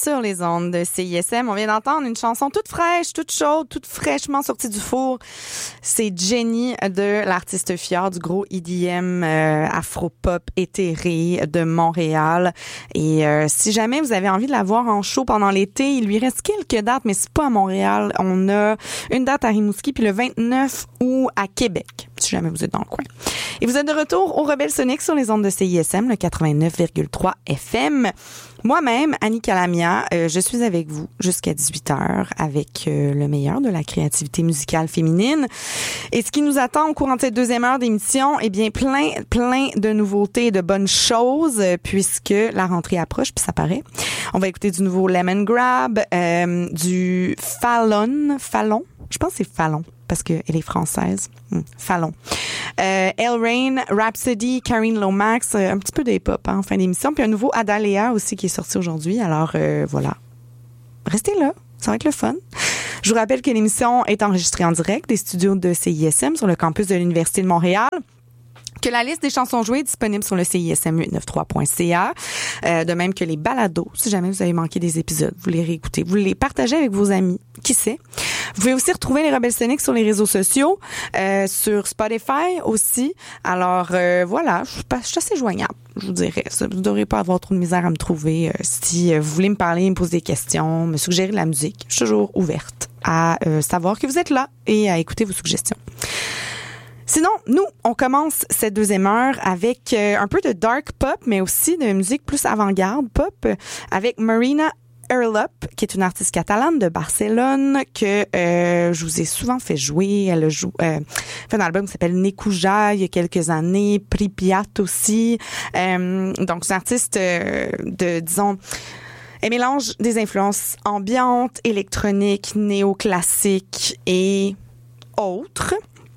sur les ondes de CISM. On vient d'entendre une chanson toute fraîche, toute chaude, toute fraîchement sortie du four. C'est Jenny de l'artiste Fjord, du gros EDM afro-pop éthéré de Montréal. Et si jamais vous avez envie de la voir en show pendant l'été, il lui reste quelques dates, mais c'est pas à Montréal. On a une date à Rimouski, puis le 29 août à Québec, si jamais vous êtes dans le coin. Et vous êtes de retour au Rebelle Sonic sur les ondes de CISM, le 89,3 FM. Moi-même, Annie Calamia, je suis avec vous jusqu'à 18h avec le meilleur de la créativité musicale féminine. Et ce qui nous attend au courant de cette deuxième heure d'émission, eh bien, plein de nouveautés et de bonnes choses, puisque la rentrée approche, puis ça paraît. On va écouter du nouveau Lemon Grab, du Fallon, je pense que c'est Fallon, parce qu'elle est française. Fallon. Elle Rain, Rhapsody, Karine Lomax, un petit peu de hip-hop en fin d'émission. Puis un nouveau Adalea aussi qui est sorti aujourd'hui. Alors voilà. Restez là, ça va être le fun. Je vous rappelle que l'émission est enregistrée en direct des studios de CISM sur le campus de l'Université de Montréal. Que la liste des chansons jouées est disponible sur le CISM893.ca. De même que les balados, si jamais vous avez manqué des épisodes, vous les réécoutez, vous les partagez avec vos amis, qui sait. Vous pouvez aussi retrouver les Rebelles Sonic sur les réseaux sociaux, sur Spotify aussi. Alors voilà, je suis assez joignable, je vous dirais. Vous ne devrez pas avoir trop de misère à me trouver. Si vous voulez me parler, me poser des questions, me suggérer de la musique, je suis toujours ouverte à savoir que vous êtes là et à écouter vos suggestions. Sinon, nous, on commence cette deuxième heure avec un peu de dark pop, mais aussi de musique plus avant-garde pop, avec Marina Erlup, qui est une artiste catalane de Barcelone que je vous ai souvent fait jouer. Elle a fait un album qui s'appelle Nekuja il y a quelques années, Pripyat aussi. Donc, c'est une artiste disons, elle mélange des influences ambiantes, électroniques, néoclassiques et autres.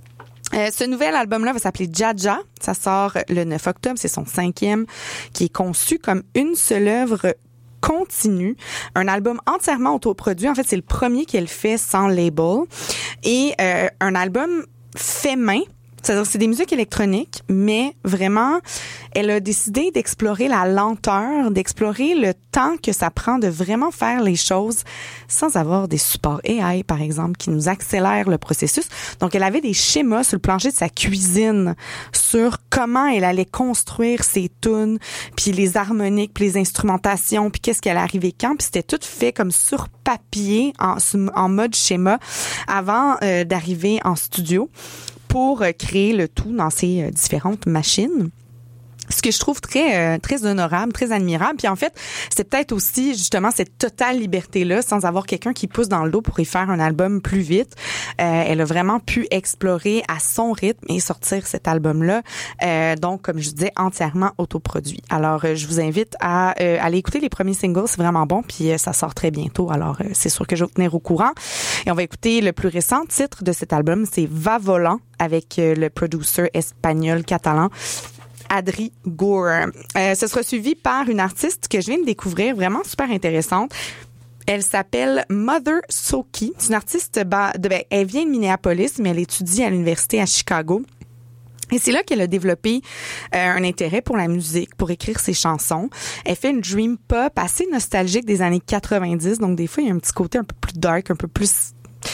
Ce nouvel album-là va s'appeler Jaja. Ça sort le 9 octobre. C'est son 5e, qui est conçu comme une seule œuvre continue. Un album entièrement autoproduit. En fait, c'est le premier qu'elle fait sans label. Et un album fait main. C'est-à-dire c'est des musiques électroniques, mais vraiment, elle a décidé d'explorer la lenteur, d'explorer le temps que ça prend de vraiment faire les choses sans avoir des supports AI, par exemple, qui nous accélèrent le processus. Donc, elle avait des schémas sur le plancher de sa cuisine sur comment elle allait construire ses tunes, puis les harmoniques, puis les instrumentations, puis qu'est-ce qu'elle arrivait quand. Puis c'était tout fait comme sur papier, en mode schéma, avant d'arriver en studio, pour créer le tout dans ces différentes machines. Ce que je trouve très honorable, très admirable. Puis en fait, c'est peut-être aussi justement cette totale liberté-là, sans avoir quelqu'un qui pousse dans le dos pour y faire un album plus vite. Elle a vraiment pu explorer à son rythme et sortir cet album-là. Donc, comme je disais, entièrement autoproduit. Alors, je vous invite à aller écouter les premiers singles. C'est vraiment bon. Puis ça sort très bientôt. Alors, c'est sûr que je vais vous tenir au courant. Et on va écouter le plus récent titre de cet album. C'est Va Volant, avec le producer espagnol-catalan Adri Gore. Ce sera suivi par une artiste que je viens de découvrir, vraiment super intéressante. Elle s'appelle Mother Soki. C'est une artiste, elle vient de Minneapolis, mais elle étudie à l'université à Chicago. Et c'est là qu'elle a développé un intérêt pour la musique, pour écrire ses chansons. Elle fait une dream pop assez nostalgique des années 90, donc des fois il y a un petit côté un peu plus dark, un peu plus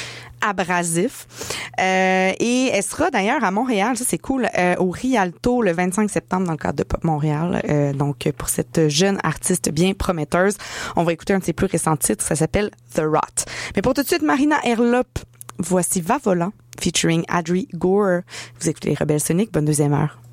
abrasif. Et elle sera d'ailleurs à Montréal, ça c'est cool, au Rialto le 25 septembre dans le cadre de Pop Montréal. Donc pour cette jeune artiste bien prometteuse, on va écouter un de ses plus récents titres, ça s'appelle The Rot. Mais pour tout de suite, Marina Erlup, voici Va Volant featuring Adri Gore. Vous écoutez les Rebelles Sonic, bonne deuxième heure.